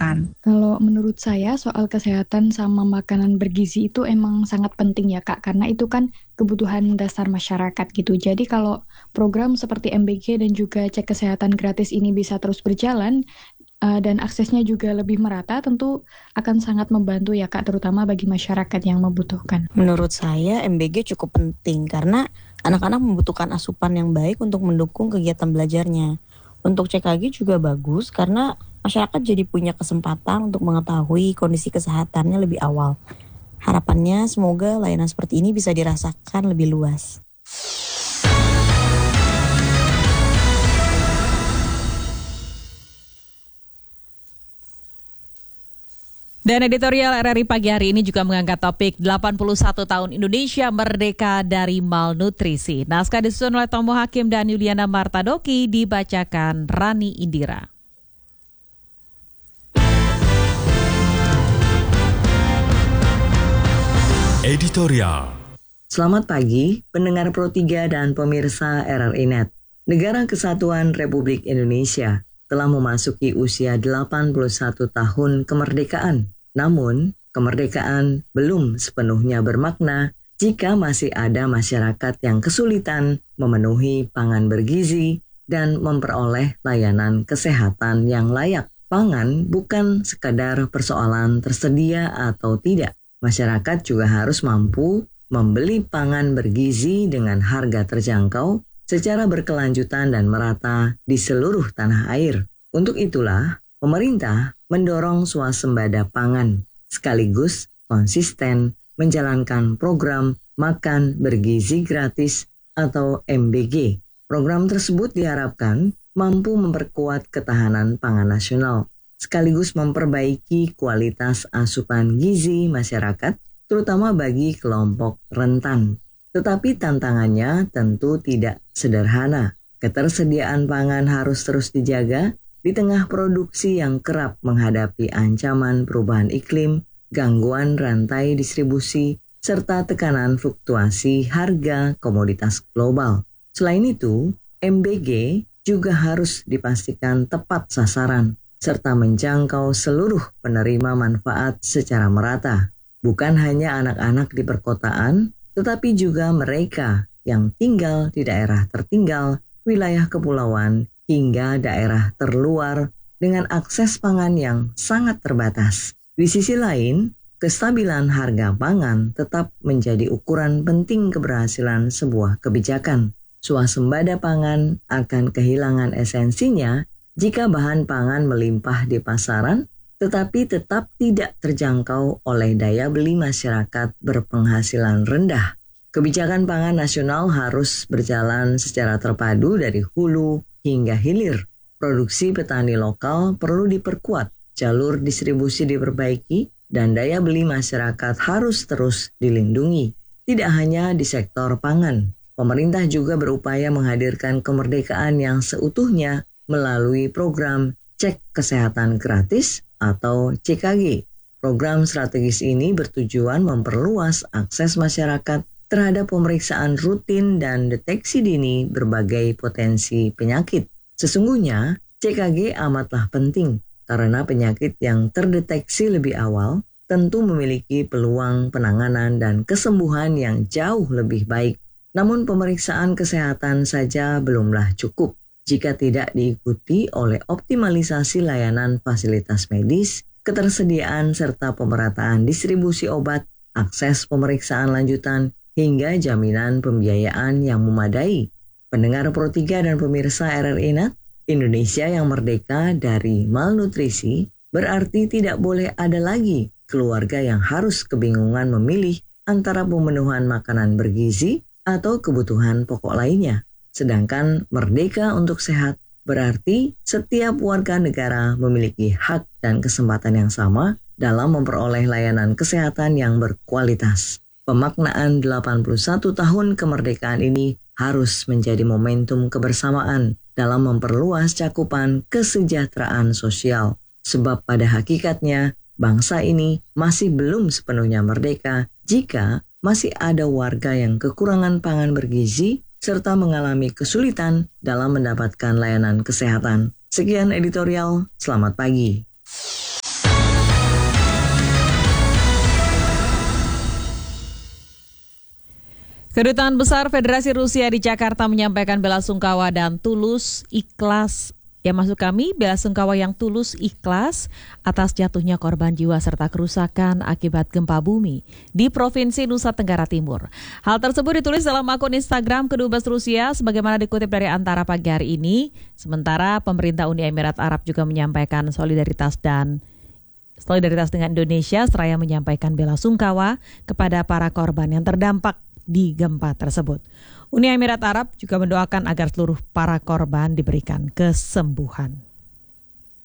dibutuhkan? Kalau menurut saya soal kesehatan sama makanan bergizi itu emang sangat penting ya Kak, karena itu kan kebutuhan dasar masyarakat gitu. Jadi kalau program seperti MBG dan juga cek kesehatan gratis ini bisa terus berjalan, dan aksesnya juga lebih merata, tentu akan sangat membantu ya Kak, terutama bagi masyarakat yang membutuhkan. Menurut saya MBG cukup penting karena anak-anak membutuhkan asupan yang baik untuk mendukung kegiatan belajarnya. Untuk CKG juga bagus karena masyarakat jadi punya kesempatan untuk mengetahui kondisi kesehatannya lebih awal. Harapannya semoga layanan seperti ini bisa dirasakan lebih luas. Dan editorial RRI pagi hari ini juga mengangkat topik 81 tahun Indonesia merdeka dari malnutrisi. Naskah disusun oleh Tomo Hakim dan Yuliana Martadoki, dibacakan Rani Indira. Editorial. Selamat pagi, pendengar Pro 3 dan pemirsa RRI Net. Negara Kesatuan Republik Indonesia telah memasuki usia 81 tahun kemerdekaan. Namun, kemerdekaan belum sepenuhnya bermakna jika masih ada masyarakat yang kesulitan memenuhi pangan bergizi dan memperoleh layanan kesehatan yang layak. Pangan bukan sekadar persoalan tersedia atau tidak. Masyarakat juga harus mampu membeli pangan bergizi dengan harga terjangkau secara berkelanjutan dan merata di seluruh tanah air. Untuk itulah, pemerintah mendorong swasembada pangan, sekaligus konsisten menjalankan program Makan Bergizi Gratis atau MBG. Program tersebut diharapkan mampu memperkuat ketahanan pangan nasional, sekaligus memperbaiki kualitas asupan gizi masyarakat, terutama bagi kelompok rentan. Tetapi tantangannya tentu tidak sederhana. Ketersediaan pangan harus terus dijaga di tengah produksi yang kerap menghadapi ancaman perubahan iklim, gangguan rantai distribusi, serta tekanan fluktuasi harga komoditas global. Selain itu, MBG juga harus dipastikan tepat sasaran, serta menjangkau seluruh penerima manfaat secara merata. Bukan hanya anak-anak di perkotaan, tetapi juga mereka yang tinggal di daerah tertinggal, wilayah kepulauan, hingga daerah terluar dengan akses pangan yang sangat terbatas. Di sisi lain, kestabilan harga pangan tetap menjadi ukuran penting keberhasilan sebuah kebijakan. Swasembada pangan akan kehilangan esensinya jika bahan pangan melimpah di pasaran, tetapi tetap tidak terjangkau oleh daya beli masyarakat berpenghasilan rendah. Kebijakan pangan nasional harus berjalan secara terpadu dari hulu hingga hilir. Produksi petani lokal perlu diperkuat, jalur distribusi diperbaiki, dan daya beli masyarakat harus terus dilindungi. Tidak hanya di sektor pangan, pemerintah juga berupaya menghadirkan kemerdekaan yang seutuhnya melalui program Cek Kesehatan Gratis atau CKG. Program strategis ini bertujuan memperluas akses masyarakat terhadap pemeriksaan rutin dan deteksi dini berbagai potensi penyakit. Sesungguhnya, CKG amatlah penting karena penyakit yang terdeteksi lebih awal tentu memiliki peluang penanganan dan kesembuhan yang jauh lebih baik. Namun pemeriksaan kesehatan saja belumlah cukup jika tidak diikuti oleh optimalisasi layanan fasilitas medis, ketersediaan serta pemerataan distribusi obat, akses pemeriksaan lanjutan, hingga jaminan pembiayaan yang memadai. Pendengar Pro 3 dan pemirsa RRI Net, Indonesia yang merdeka dari malnutrisi berarti tidak boleh ada lagi keluarga yang harus kebingungan memilih antara pemenuhan makanan bergizi atau kebutuhan pokok lainnya. Sedangkan merdeka untuk sehat berarti setiap warga negara memiliki hak dan kesempatan yang sama dalam memperoleh layanan kesehatan yang berkualitas. Pemaknaan 81 tahun kemerdekaan ini harus menjadi momentum kebersamaan dalam memperluas cakupan kesejahteraan sosial. Sebab pada hakikatnya bangsa ini masih belum sepenuhnya merdeka jika masih ada warga yang kekurangan pangan bergizi serta mengalami kesulitan dalam mendapatkan layanan kesehatan. Sekian editorial, selamat pagi. Kedutaan Besar Federasi Rusia di Jakarta menyampaikan bela sungkawa dan tulus ikhlas. Ya maksud kami, bela sungkawa yang tulus ikhlas atas jatuhnya korban jiwa serta kerusakan akibat gempa bumi di Provinsi Nusa Tenggara Timur. Hal tersebut ditulis dalam akun Instagram Kedubes Rusia sebagaimana dikutip dari Antara pagi hari ini. Sementara pemerintah Uni Emirat Arab juga menyampaikan solidaritas dengan Indonesia seraya menyampaikan bela sungkawa kepada para korban yang terdampak di gempa tersebut. Uni Emirat Arab juga mendoakan agar seluruh para korban diberikan kesembuhan.